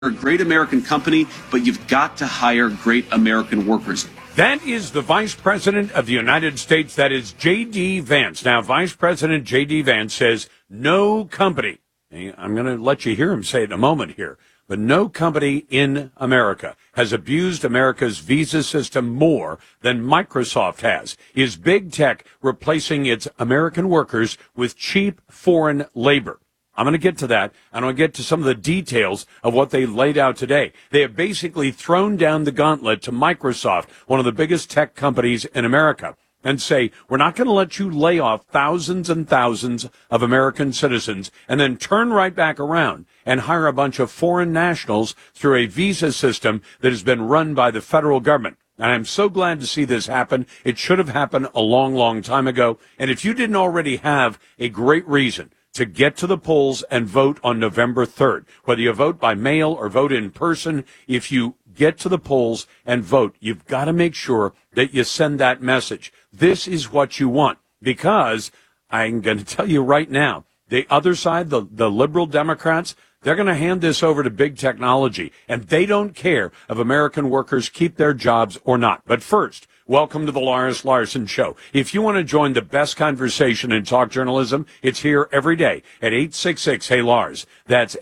a great American company, but you've got to hire great American workers. That is the Vice President of the United States. That is J.D. Vance. Now, Vice President J.D. Vance says no company, I'm going to let you hear him say it in a moment here, but no company in America has abused America's visa system more than Microsoft has. Is big tech replacing its American workers with cheap foreign labor? I'm going to get to that. I'm going to get to some of the details of what they laid out today. They have basically thrown down the gauntlet to Microsoft, one of the biggest tech companies in America, and say, we're not going to let you lay off thousands and thousands of American citizens and then turn right back around and hire a bunch of foreign nationals through a visa system that has been run by the federal government. And I'm so glad to see this happen. It should have happened a long, long time ago. And if you didn't already have a great reason to get to the polls and vote on November 3rd, whether you vote by mail or vote in person, if you get to the polls and vote, you've got to make sure that you send that message. This is what you want, because I'm going to tell you right now, the other side, the liberal Democrats, they're going to hand this over to big technology, and they don't care if American workers keep their jobs or not. But first, welcome to the Lars Larson Show. If you want to join the best conversation in talk journalism, it's here every day at 866-HEY-LARS. That's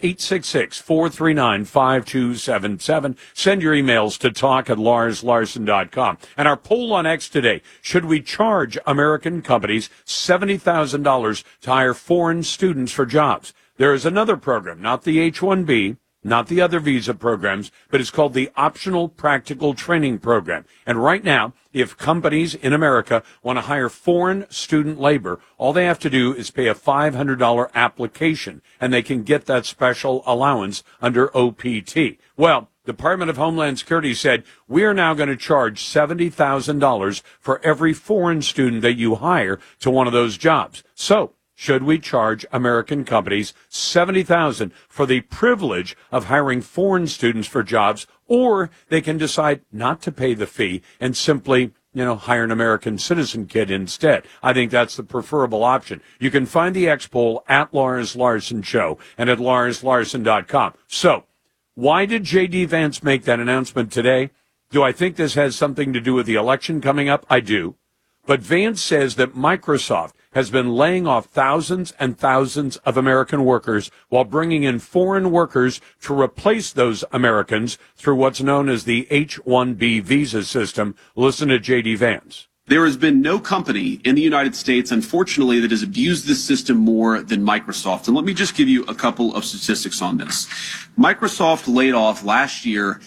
866-439-5277. Send your emails to talk@larslarson.com. And our poll on X today, should we charge American companies $70,000 to hire foreign students for jobs? There is another program, not the H-1B, not the other visa programs, but it's called the Optional Practical Training Program. And right now, if companies in America want to hire foreign student labor, all they have to do is pay a $500 application, and they can get that special allowance under OPT. Well, the Department of Homeland Security said, we are now going to charge $70,000 for every foreign student that you hire to one of those jobs. So, should we charge American companies $70,000 for the privilege of hiring foreign students for jobs, or they can decide not to pay the fee and simply, hire an American citizen kid instead? I think that's the preferable option. You can find the X poll at Lars Larson Show and at larslarson.com. So, why did J.D. Vance make that announcement today? Do I think this has something to do with the election coming up? I do. But Vance says that Microsoft has been laying off thousands and thousands of American workers while bringing in foreign workers to replace those Americans through what's known as the H-1B visa system. Listen to J.D. Vance. There has been no company in the United States, unfortunately, that has abused this system more than Microsoft. And let me just give you a couple of statistics on this. Microsoft laid off last year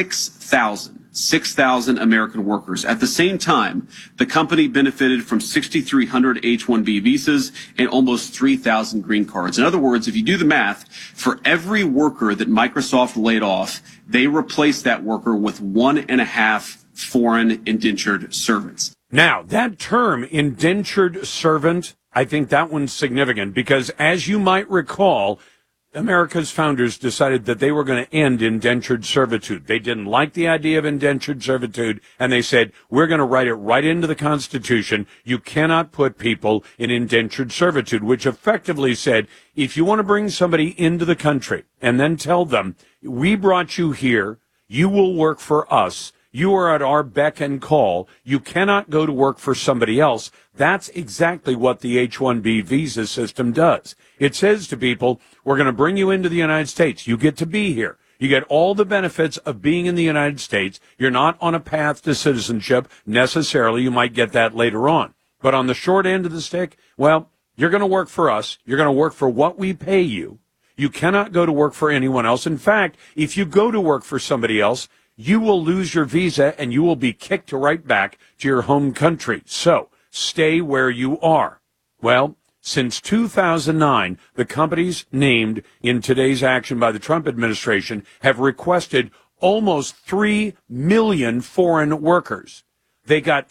6,000 American workers. At the same time, the company benefited from 6,300 H-1B visas and almost 3,000 green cards. In other words, if you do the math, for every worker that Microsoft laid off, they replaced that worker with 1.5 foreign indentured servants. Now, that term, indentured servant, I think that one's significant because, as you might recall, America's founders decided that they were going to end indentured servitude. They didn't like the idea of indentured servitude, and they said, we're going to write it right into the Constitution. You cannot put people in indentured servitude, which effectively said, if you want to bring somebody into the country and then tell them, we brought you here, you will work for us, you are at our beck and call, you cannot go to work for somebody else. That's exactly what the H-1B visa system does. It says to people, we're going to bring you into the United States. You get to be here. You get all the benefits of being in the United States. You're not on a path to citizenship necessarily. You might get that later on. But on the short end of the stick, well, you're going to work for us. You're going to work for what we pay you. You cannot go to work for anyone else. In fact, if you go to work for somebody else, you will lose your visa and you will be kicked right back to your home country. So stay where you are. Well, since 2009, the companies named in today's action by the Trump administration have requested almost 3 million foreign workers. They got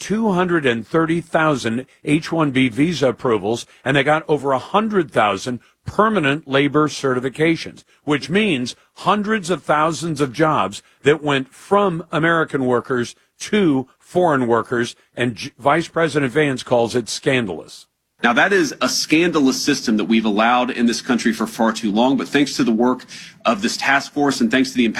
230,000 H-1B visa approvals, and they got over 100,000 permanent labor certifications, which means hundreds of thousands of jobs that went from American workers to foreign workers, and Vice President Vance calls it scandalous. Now, that is a scandalous system that we've allowed in this country for far too long, but thanks to the work of this task force and thanks to the